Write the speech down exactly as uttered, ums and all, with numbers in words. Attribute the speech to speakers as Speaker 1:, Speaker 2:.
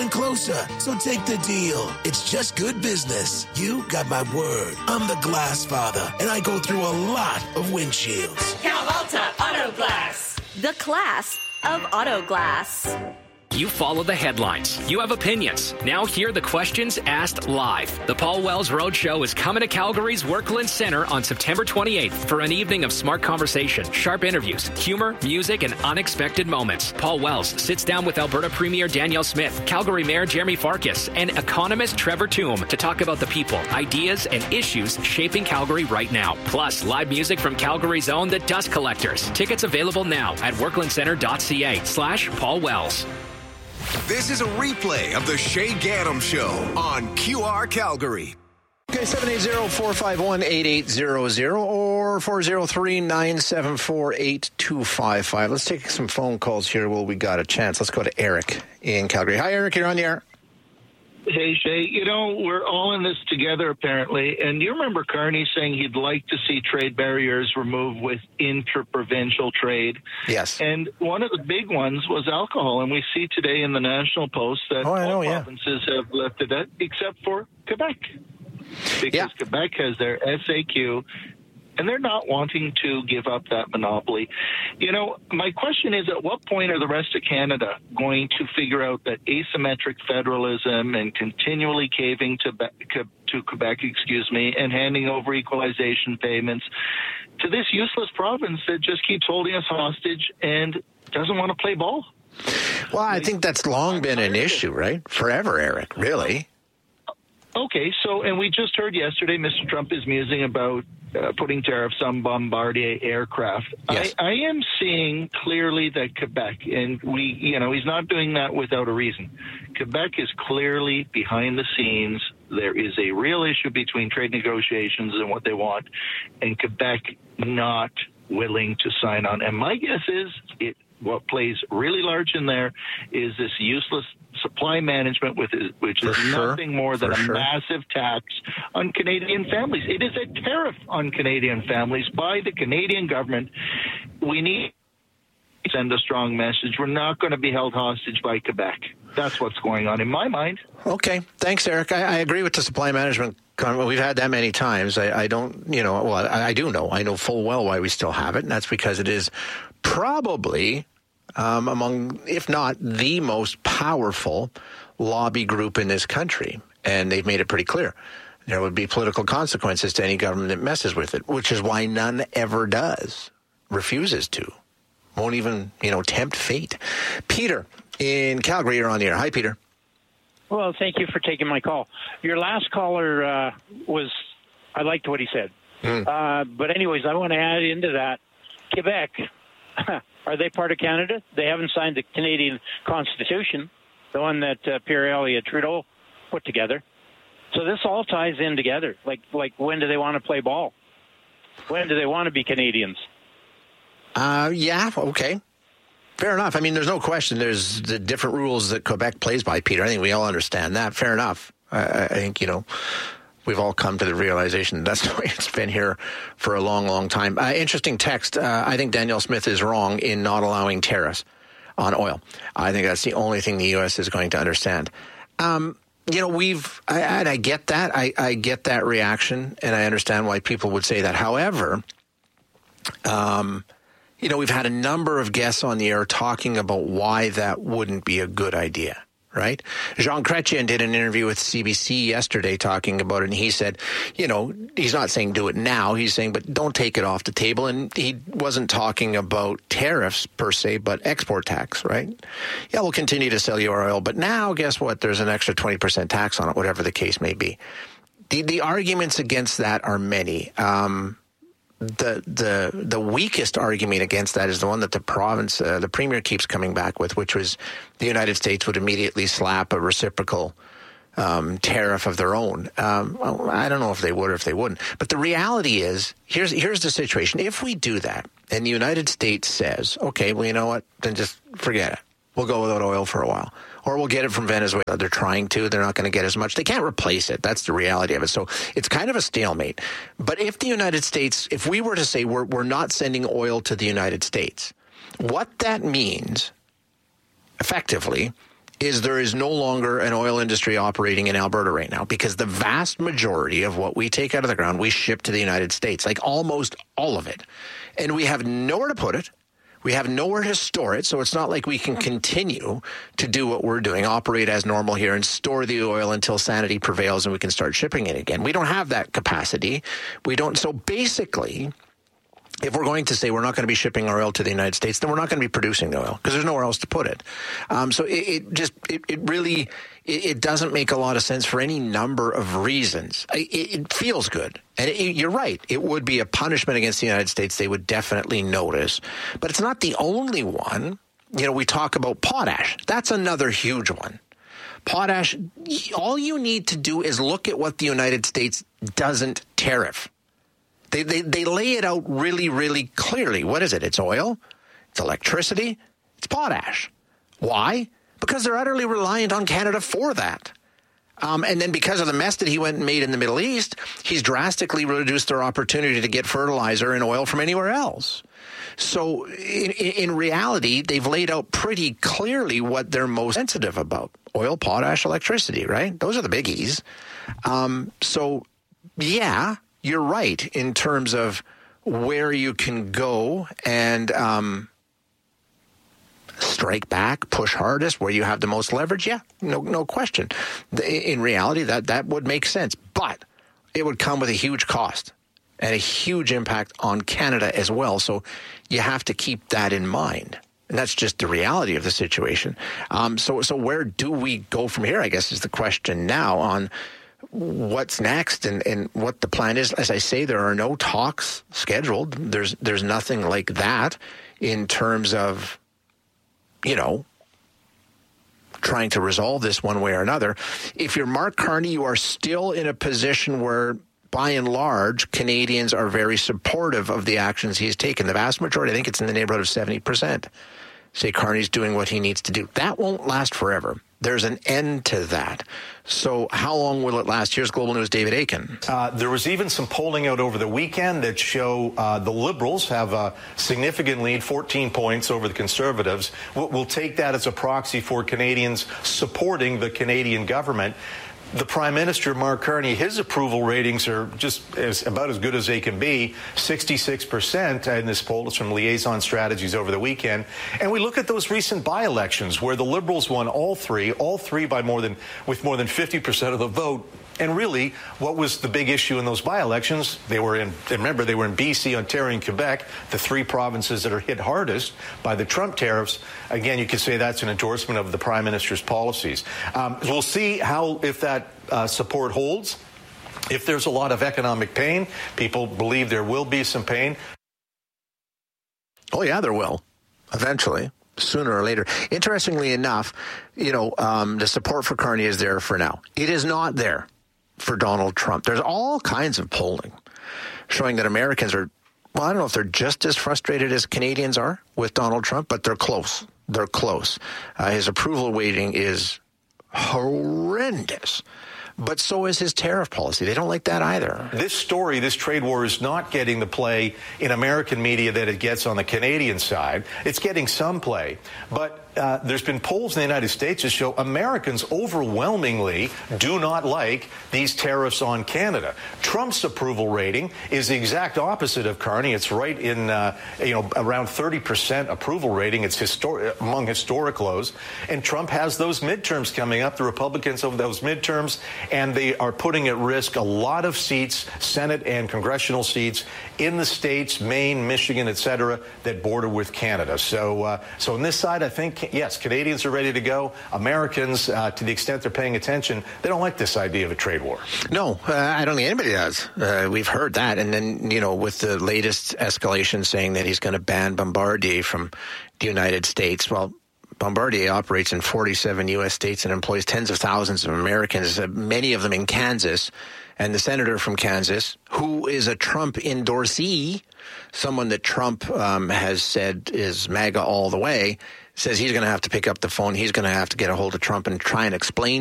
Speaker 1: even closer. So take the deal. It's just good business. You got my word. I'm the Glass Father, and I go through a lot of windshields.
Speaker 2: Calvolta Auto Glass. The class of auto glass.
Speaker 3: You follow the headlines. You have opinions. Now hear the questions asked live. The Paul Wells Roadshow is coming to Calgary's Workland Centre on September twenty-eighth for an evening of smart conversation, sharp interviews, humor, music, and unexpected moments. Paul Wells sits down with Alberta Premier Danielle Smith, Calgary Mayor Jeremy Farkas, and economist Trevor Toom to talk about the people, ideas, and issues shaping Calgary right now. Plus, live music from Calgary's own The Dust Collectors. Tickets available now at worklandcentre.ca slash Paul Wells.
Speaker 4: This is a replay of the Shay Gaddam Show on Q R Calgary.
Speaker 5: Okay, seven eight zero, four five one, eight eight zero zero or four zero three, nine seven four, eight two five five. Let's take some phone calls here while we got a chance. Let's go to Eric in Calgary. Hi, Eric. You're on the air.
Speaker 6: Hey, Shay, you know, we're all in this together, apparently. And you remember Carney saying he'd like to see trade barriers removed with interprovincial trade.
Speaker 5: Yes.
Speaker 6: And one of the big ones was alcohol. And we see today in the National Post that
Speaker 5: oh, I know,
Speaker 6: all
Speaker 5: yeah.
Speaker 6: provinces have lifted it, except for Quebec. Because
Speaker 5: yeah.
Speaker 6: Quebec has their S A Q, and they're not wanting to give up that monopoly. You know, my question is, at what point are the rest of Canada going to figure out that asymmetric federalism and continually caving to, to Quebec, excuse me, and handing over equalization payments to this useless province that just keeps holding us hostage and doesn't want to play ball?
Speaker 5: Well, I think that's long been an issue, right? Forever, Eric, really.
Speaker 6: Okay, so, and we just heard yesterday Mister Trump is musing about uh, putting tariffs on Bombardier aircraft.
Speaker 5: Yes.
Speaker 6: I, I am seeing clearly that Quebec, and we, you know, he's not doing that without a reason. Quebec is clearly behind the scenes. There is a real issue between trade negotiations and what they want, and Quebec not willing to sign on. And my guess is it. What plays really large in there is this useless supply management, with it, which
Speaker 5: For
Speaker 6: is
Speaker 5: sure.
Speaker 6: nothing more than
Speaker 5: For
Speaker 6: a
Speaker 5: sure.
Speaker 6: massive tax on Canadian families. It is a tariff on Canadian families by the Canadian government. We need to send a strong message. We're not going to be held hostage by Quebec. That's what's going on in my mind.
Speaker 5: Okay. Thanks, Eric. I, I agree with the supply management. We've had that many times. I, I don't, you know, well, I, I do know. I know full well why we still have it, and that's because it is probably um, among, if not the most powerful lobby group in this country. And they've made it pretty clear. There would be political consequences to any government that messes with it, which is why none ever does, refuses to, won't even, you know, tempt fate. Peter in Calgary, you're on the air. Hi, Peter.
Speaker 7: Well, thank you for taking my call. Your last caller uh, was, I liked what he said. Mm. Uh, but anyways, I want to add into that, Quebec, are they part of Canada? They haven't signed the Canadian Constitution, the one that uh, Pierre Elliott Trudeau put together. So this all ties in together. Like, like when do they want to play ball? When do they want to be Canadians?
Speaker 5: Uh, yeah, okay. Fair enough. I mean, there's no question there's the different rules that Quebec plays by, Peter. I think we all understand that. Fair enough. I, I think, you know, we've all come to the realization that's the way it's been here for a long, long time. Uh, interesting text. Uh, I think Danielle Smith is wrong in not allowing tariffs on oil. I think that's the only thing the U S is going to understand. Um, you know, we've, I, and I get that. I, I get that reaction, and I understand why people would say that. However, um, you know, we've had a number of guests on the air talking about why that wouldn't be a good idea, right? Jean Chrétien did an interview with C B C yesterday talking about it, and he said, you know, he's not saying do it now. He's saying, but don't take it off the table. And he wasn't talking about tariffs per se, but export tax, right? Yeah, we'll continue to sell you our oil, but now guess what? There's an extra twenty percent tax on it, whatever the case may be. The, the arguments against that are many. Um, The the the weakest argument against that is the one that the province, uh, the premier keeps coming back with, which was the United States would immediately slap a reciprocal um, tariff of their own. Um, well, I don't know if they would or if they wouldn't. But the reality is, here's here's the situation. If we do that and the United States says, okay, well, you know what, then just forget it. We'll go without oil for a while. Or we'll get it from Venezuela. They're trying to. They're not going to get as much. They can't replace it. That's the reality of it. So it's kind of a stalemate. But if the United States, if we were to say we're, we're not sending oil to the United States, what that means, effectively, is there is no longer an oil industry operating in Alberta right now, because the vast majority of what we take out of the ground, we ship to the United States, like almost all of it. And we have nowhere to put it. We have nowhere to store it, so it's not like we can continue to do what we're doing, operate as normal here and store the oil until sanity prevails and we can start shipping it again. We don't have that capacity. We don't. So basically, if we're going to say we're not going to be shipping our oil to the United States, then we're not going to be producing the oil because there's nowhere else to put it. Um, so it, it just, it, it really, it, it doesn't make a lot of sense for any number of reasons. It, it feels good. And it, you're right. It would be a punishment against the United States. They would definitely notice. But it's not the only one. You know, we talk about potash. That's another huge one. Potash, all you need to do is look at what the United States doesn't tariff. They, they they lay it out really, really clearly. What is it? It's oil, it's electricity, it's potash. Why? Because they're utterly reliant on Canada for that. Um, and then because of the mess that he went and made in the Middle East, he's drastically reduced their opportunity to get fertilizer and oil from anywhere else. So in, in reality, they've laid out pretty clearly what they're most sensitive about. Oil, potash, electricity, right? Those are the biggies. Um, so, yeah. You're right in terms of where you can go and um, strike back, push hardest, where you have the most leverage. Yeah, no, no question. In reality, that, that would make sense, but it would come with a huge cost and a huge impact on Canada as well. So you have to keep that in mind. And that's just the reality of the situation. Um, so, so where do we go from here, I guess, is the question now on what's next and, and what the plan is. As I say, there are no talks scheduled. There's there's nothing like that in terms of, you know, trying to resolve this one way or another. If you're Mark Carney, you are still in a position where, by and large, Canadians are very supportive of the actions he's taken. The vast majority, I think it's in the neighborhood of seventy percent, say Carney's doing what he needs to do. That won't last forever. There's an end to that. So how long will it last? Here's Global News' David Aiken.
Speaker 8: Uh, there was even some polling out over the weekend that show uh, the Liberals have a significant lead, fourteen points over the Conservatives. We'll, we'll take that as a proxy for Canadians supporting the Canadian government. The Prime Minister, Mark Carney, his approval ratings are just as, about as good as they can be, sixty-six percent in this poll. It's from Liaison Strategies over the weekend. And we look at those recent by-elections where the Liberals won all three, all three by more than, with more than fifty percent of the vote. And really, what was the big issue in those by-elections? They were in, remember, they were in B C, Ontario, and Quebec, the three provinces that are hit hardest by the Trump tariffs. Again, you could say that's an endorsement of the Prime Minister's policies. Um, we'll see how, if that uh, support holds. If there's a lot of economic pain, people believe there will be some pain.
Speaker 5: Oh, yeah, there will, eventually. Sooner or later. Interestingly enough, you know, um, the support for Carney is there for now. It is not there for Donald Trump. There's all kinds of polling showing that Americans are, well, I don't know if they're just as frustrated as Canadians are with Donald Trump, but they're close. They're close. Uh, his approval rating is horrendous. But so is his tariff policy. They don't like that either.
Speaker 8: This story, this trade war, is not getting the play in American media that it gets on the Canadian side. It's getting some play. But uh, there's been polls in the United States that show Americans overwhelmingly do not like these tariffs on Canada. Trump's approval rating is the exact opposite of Carney. It's right in, uh, you know, around thirty percent approval rating. It's histor- among historic lows. And Trump has those midterms coming up. The Republicans have those midterms, and they are putting at risk a lot of seats, Senate and congressional seats, in the states, Maine, Michigan, et cetera, that border with Canada. So, uh, so on this side, I think, yes, Canadians are ready to go. Americans, uh, to the extent they're paying attention, they don't like this idea of a trade war.
Speaker 5: No, uh, I don't think anybody does. Uh, we've heard that. And then, you know, with the latest escalation saying that he's going to ban Bombardier from the United States, well, Bombardier operates in forty-seven U S states and employs tens of thousands of Americans, uh, many of them in Kansas. And the senator from Kansas, who is a Trump endorsee, someone that Trump um, has said is MAGA all the way, says he's going to have to pick up the phone. He's going to have to get a hold of Trump and try and explain